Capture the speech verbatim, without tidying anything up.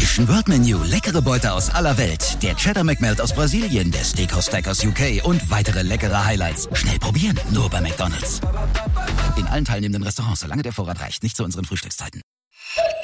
Mission World Menu, leckere Beute aus aller Welt. Der Cheddar McMelt aus Brasilien, der Steakhouse Stack aus U K und weitere leckere Highlights. Schnell probieren, nur bei McDonald's. In allen teilnehmenden Restaurants, solange der Vorrat reicht, nicht zu unseren Frühstückszeiten.